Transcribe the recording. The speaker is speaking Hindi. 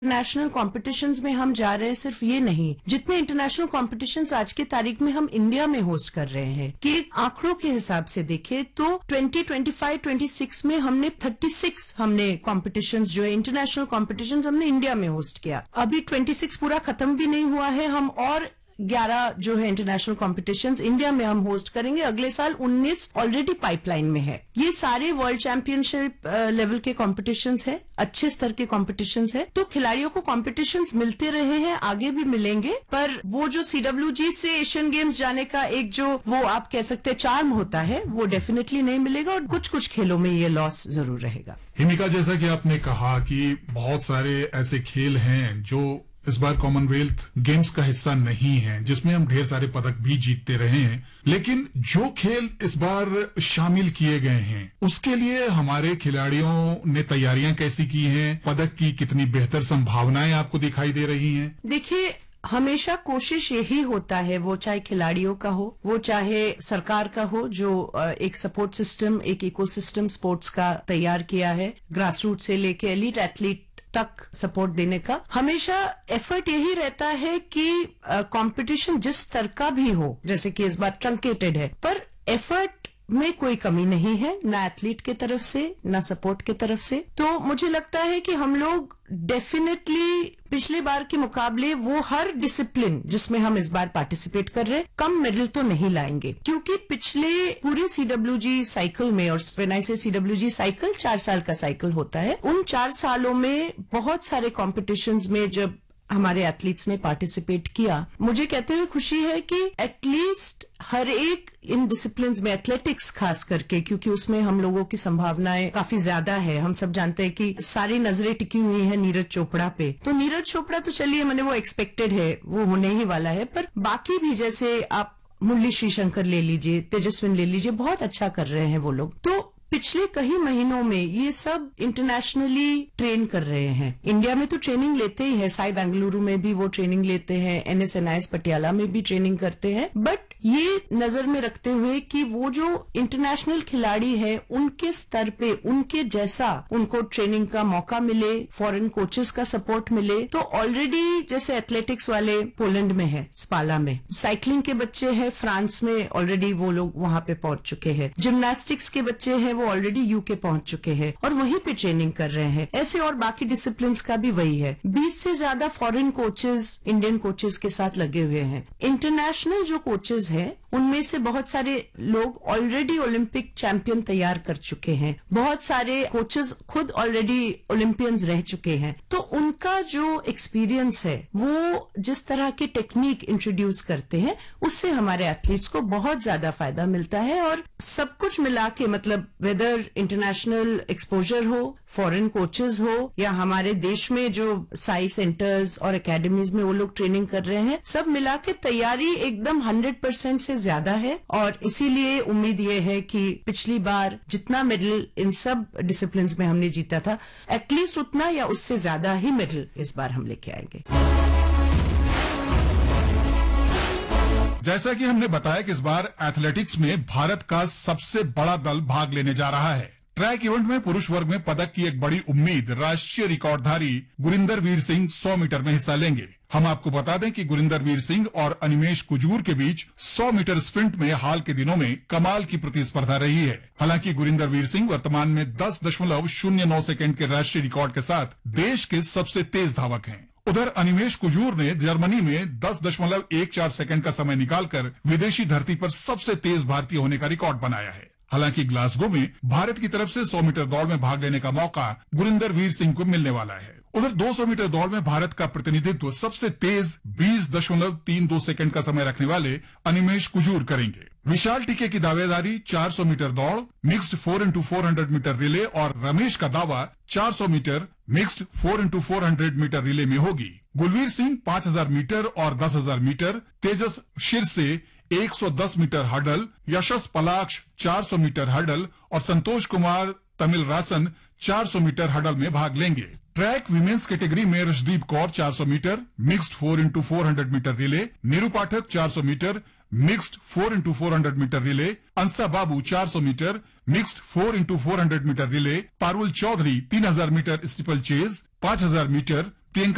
नेशनल कॉम्पिटिशन्स में हम जा रहे हैं, सिर्फ ये नहीं, जितने इंटरनेशनल कॉम्पिटिशन्स आज की तारीख में हम इंडिया में होस्ट कर रहे हैं, कि आंकड़ों के हिसाब से देखें तो 2025-26 में हमने 36 कॉम्पिटिशन्स जो है इंटरनेशनल कॉम्पिटिशन्स हमने इंडिया में होस्ट किया। अभी 26 पूरा खत्म भी नहीं हुआ है, हम और 11 जो है इंटरनेशनल कॉम्पिटिशन्स इंडिया में हम होस्ट करेंगे। अगले साल 19 ऑलरेडी पाइपलाइन में है। ये सारे वर्ल्ड चैंपियनशिप लेवल के कॉम्पिटिशन्स है, अच्छे स्तर के कॉम्पिटिशन्स है। तो खिलाड़ियों को कॉम्पिटिशन्स मिलते रहे हैं, आगे भी मिलेंगे, पर वो जो CWG से एशियन गेम्स जाने का एक जो वो आप कह सकते हैं चार्म होता है, वो डेफिनेटली नहीं मिलेगा और कुछ कुछ खेलों में ये लॉस जरूर रहेगा। हिमिका, जैसा कि आपने कहा कि बहुत सारे ऐसे खेल हैं जो इस बार कॉमनवेल्थ गेम्स का हिस्सा नहीं है, जिसमें हम ढेर सारे पदक भी जीतते रहे हैं, लेकिन जो खेल इस बार शामिल किए गए हैं उसके लिए हमारे खिलाड़ियों ने तैयारियां कैसी की हैं? पदक की कितनी बेहतर संभावनाएं आपको दिखाई दे रही हैं? देखिए, हमेशा कोशिश यही होता है, वो चाहे खिलाड़ियों का हो, वो चाहे सरकार का हो, जो एक सपोर्ट सिस्टम, एक इकोसिस्टम स्पोर्ट्स का तैयार किया है, ग्रास रूट से लेके एलीट एथलीट तक सपोर्ट देने का, हमेशा एफर्ट यही रहता है कि कंपटीशन जिस स्तर का भी हो, जैसे कि इस बार ट्रंकेटेड है, पर एफर्ट में कोई कमी नहीं है, ना एथलीट की तरफ से ना सपोर्ट की तरफ से। तो मुझे लगता है कि हम लोग डेफिनेटली पिछले बार के मुकाबले वो हर डिसिप्लिन जिसमें हम इस बार पार्टिसिपेट कर रहे हैं, कम मेडल तो नहीं लाएंगे, क्योंकि पिछले पूरे CWG साइकिल में, और व्हेन आई से CWG साइकिल 4 साल का साइकिल होता है, उन 4 सालों में बहुत सारे कॉम्पिटिशन्स में जब हमारे एथलीट्स ने पार्टिसिपेट किया, मुझे कहते हुए खुशी है कि एटलीस्ट हर एक इन डिसिप्लिन में, एथलेटिक्स खास करके, क्योंकि उसमें हम लोगों की संभावनाएं काफी ज्यादा है। हम सब जानते हैं कि सारी नजरें टिकी हुई हैं नीरज चोपड़ा पे, तो नीरज चोपड़ा तो चलिए मैंने वो एक्सपेक्टेड है, वो होने ही वाला है, पर बाकी भी जैसे आप मुरली श्रीशंकर ले लीजिए, तेजस्विन ले लीजिए, बहुत अच्छा कर रहे हैं वो लोग। तो पिछले कई महीनों में ये सब इंटरनेशनली ट्रेन कर रहे हैं। इंडिया में तो ट्रेनिंग लेते ही है, साई बेंगलुरु में भी वो ट्रेनिंग लेते हैं, NSNIS पटियाला में भी ट्रेनिंग करते हैं, बट ये नजर में रखते हुए कि वो जो इंटरनेशनल खिलाड़ी है उनके स्तर पे, उनके जैसा उनको ट्रेनिंग का मौका मिले, फॉरेन कोचेस का सपोर्ट मिले। तो ऑलरेडी जैसे एथलेटिक्स वाले पोलैंड में है, स्पाला में, साइकिलिंग के बच्चे हैं फ्रांस में, ऑलरेडी वो लोग वहां पे पहुंच चुके हैं, जिम्नास्टिक्स के बच्चे हैं वो ऑलरेडी UK पहुंच चुके हैं और वहीं पे ट्रेनिंग कर रहे हैं। ऐसे और बाकी डिसिप्लिन का भी वही है। 20 से ज्यादा फॉरेन कोचेस इंडियन कोचेस के साथ लगे हुए हैं। इंटरनेशनल जो कोचेस हैं उनमें से बहुत सारे लोग ऑलरेडी ओलंपिक चैंपियन तैयार कर चुके हैं, बहुत सारे कोचेस खुद ऑलरेडी ओलंपियंस रह चुके हैं। तो उनका जो एक्सपीरियंस है, वो जिस तरह की टेक्निक इंट्रोड्यूस करते हैं, उससे हमारे एथलीट्स को बहुत ज्यादा फायदा मिलता है। और सब कुछ मिला के, मतलब वेदर इंटरनेशनल एक्सपोजर हो, फॉरेन कोचेस हो, या हमारे देश में जो साई सेंटर्स और एकेडमीज में वो लोग ट्रेनिंग कर रहे हैं, सब मिला के तैयारी एकदम 100% से ज्यादा है। और इसीलिए उम्मीद ये है कि पिछली बार जितना मेडल इन सब डिसिप्लिन में हमने जीता था, एटलीस्ट उतना या उससे ज्यादा ही मेडल इस बार हम लेके आएंगे। जैसा कि हमने बताया कि इस बार एथलेटिक्स में भारत का सबसे बड़ा दल भाग लेने जा रहा है। ट्रैक इवेंट में पुरुष वर्ग में पदक की एक बड़ी उम्मीद राष्ट्रीय रिकॉर्डधारी गुरिंदर वीर सिंह 100 मीटर में हिस्सा लेंगे। हम आपको बता दें कि गुरिंदर वीर सिंह और अनिमेश कुजूर के बीच 100 मीटर स्प्रिंट में हाल के दिनों में कमाल की प्रतिस्पर्धा रही है। हालांकि गुरिंदर वीर सिंह वर्तमान में 10.09 सेकंड के राष्ट्रीय रिकॉर्ड के साथ देश के सबसे तेज धावक हैं। उधर अनिमेश कुजूर ने जर्मनी में 10.14 सेकंड का समय निकालकर विदेशी धरती पर सबसे तेज भारतीय होने का रिकॉर्ड बनाया है। हालांकि ग्लासगो में भारत की तरफ से 100 मीटर दौड़ में भाग लेने का मौका गुरिंदर वीर सिंह को मिलने वाला है। उधर 200 मीटर दौड़ में भारत का प्रतिनिधित्व सबसे तेज 20.32 सेकंड का समय रखने वाले अनिमेश कुजूर करेंगे। विशाल टीके की दावेदारी 400 मीटर दौड़, मिक्स्ड 4x400 मीटर रिले और रमेश का दावा 400 metre mixed 4x400 metre relay में होगी। गुलवीर सिंह 5000 मीटर और 10,000 मीटर, तेजस शिरसे 110 मीटर हर्डल, यशस पलाक्ष 400 मीटर हर्डल और संतोष कुमार तमिल रासन 400 मीटर हर्डल में भाग लेंगे। ट्रैक विमेंस कैटेगरी में रशदीप Kaur 400 metre mixed 4x400 metre relay, Neeru पाठक 400 metre mixed 4x400 metre relay, अंसा बाबू 400 metre mixed 4x400 metre relay, Parul Chaudhary 3000 metre steeple chase, 5000 metre